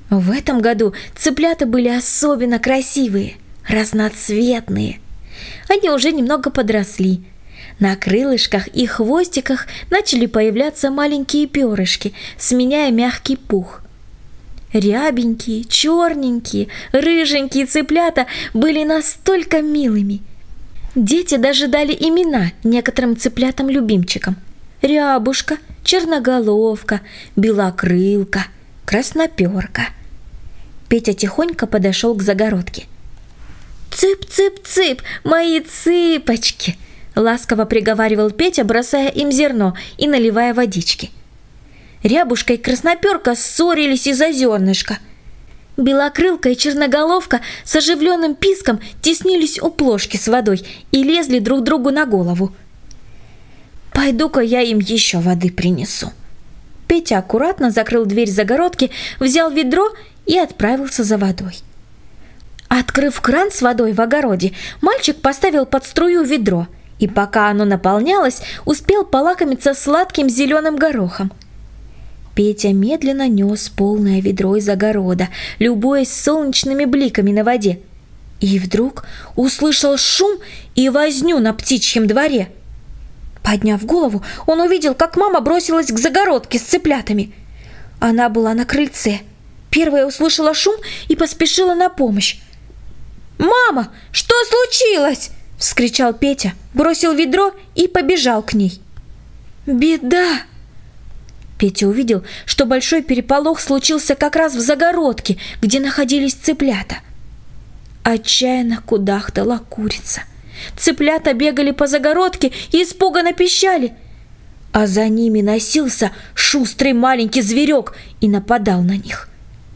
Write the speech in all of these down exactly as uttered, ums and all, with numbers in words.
В этом году цыплята были особенно красивые, разноцветные. Они уже немного подросли. На крылышках и хвостиках начали появляться маленькие перышки, сменяя мягкий пух. Рябенькие, черненькие, рыженькие цыплята были настолько милыми. Дети даже дали имена некоторым цыплятам-любимчикам: Рябушка, Черноголовка, Белокрылка, Красноперка. Петя тихонько подошел к загородке. «Цып-цып-цып, мои цыпочки!» — ласково приговаривал Петя, бросая им зерно и наливая водички. Рябушка и Красноперка ссорились из-за зернышка. Белокрылка и Черноголовка с оживленным писком теснились у плошки с водой и лезли друг другу на голову. «Пойду-ка я им еще воды принесу». Петя аккуратно закрыл дверь загородки, взял ведро и отправился за водой. Открыв кран с водой в огороде, мальчик поставил под струю ведро, и пока оно наполнялось, успел полакомиться сладким зеленым горохом. Петя медленно нес полное ведро из огорода, любуясь солнечными бликами на воде, и вдруг услышал шум и возню на птичьем дворе. Подняв голову, он увидел, как мама бросилась к загородке с цыплятами. Она была на крыльце. Первая услышала шум и поспешила на помощь. «Мама, что случилось?» — вскричал Петя, бросил ведро и побежал к ней. «Беда!» Петя увидел, что большой переполох случился как раз в загородке, где находились цыплята. Отчаянно кудахтала курица. Цыплята бегали по загородке и испуганно пищали, а за ними носился шустрый маленький зверек и нападал на них.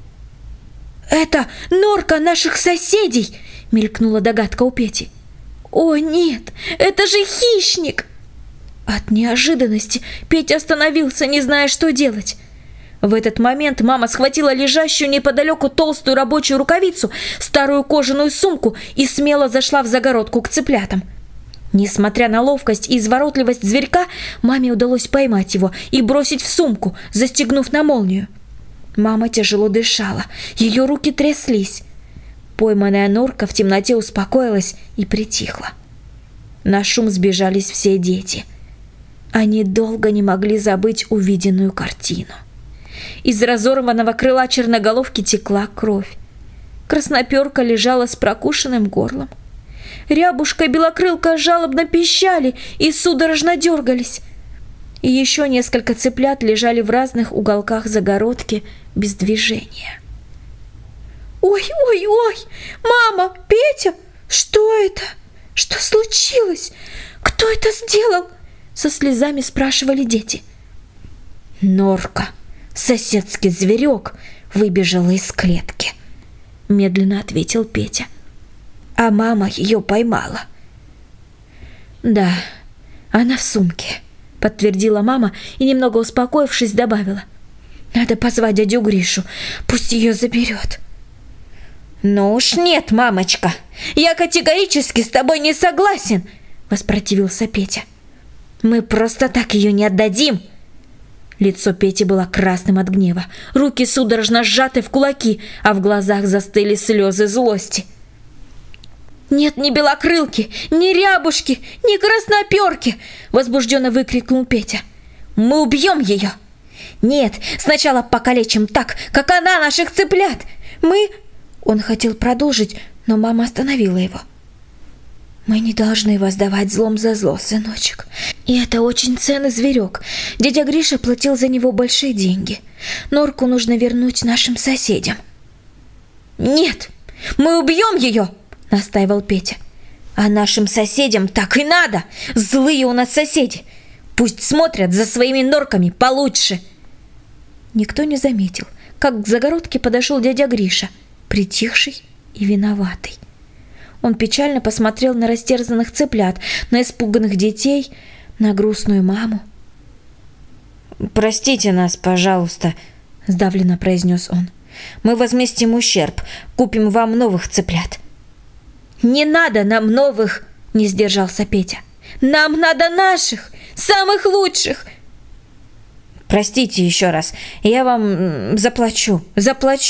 «Это норка наших соседей!» — мелькнула догадка у Пети. «О нет, это же хищник!» От неожиданности Петя остановился, не зная, что делать. В этот момент мама схватила лежащую неподалеку толстую рабочую рукавицу, старую кожаную сумку и смело зашла в загородку к цыплятам. Несмотря на ловкость и изворотливость зверька, маме удалось поймать его и бросить в сумку, застегнув на молнию. Мама тяжело дышала, ее руки тряслись. Пойманная норка в темноте успокоилась и притихла. На шум сбежались все дети. Они долго не могли забыть увиденную картину. Из разорванного крыла Черноголовки текла кровь. Красноперка лежала с прокушенным горлом. Рябушка и Белокрылка жалобно пищали и судорожно дергались. И еще несколько цыплят лежали в разных уголках загородки без движения. «Ой, ой, ой! Мама, Петя, что это? Что случилось? Кто это сделал?» Со слезами спрашивали дети. «Норка, соседский зверек, выбежала из клетки», — медленно ответил Петя. «А мама ее поймала». «Да, она в сумке», — подтвердила мама и, немного успокоившись, добавила. «Надо позвать дядю Гришу, пусть ее заберет». «Ну уж нет, мамочка, я категорически с тобой не согласен», — воспротивился Петя. «Мы просто так ее не отдадим». Лицо Пети было красным от гнева, руки судорожно сжаты в кулаки, а в глазах застыли слезы злости. «Нет ни Белокрылки, ни Рябушки, ни Красноперки!» — возбужденно выкрикнул Петя. «Мы убьем ее! Нет, сначала покалечим так, как она наших цыплят! Мы...» Он хотел продолжить, но мама остановила его. «Мы не должны воздавать злом за зло, сыночек. И это очень ценный зверек. Дядя Гриша платил за него большие деньги. Норку нужно вернуть нашим соседям». «Нет, мы убьем ее!» — настаивал Петя. «А нашим соседям так и надо! Злые у нас соседи! Пусть смотрят за своими норками получше!» Никто не заметил, как к загородке подошел дядя Гриша, притихший и виноватый. Он печально посмотрел на растерзанных цыплят, на испуганных детей, на грустную маму. «Простите нас, пожалуйста», — сдавленно произнес он. «Мы возместим ущерб, купим вам новых цыплят». «Не надо нам новых!» — не сдержался Петя. «Нам надо наших, самых лучших!» «Простите еще раз, я вам заплачу, заплачу!»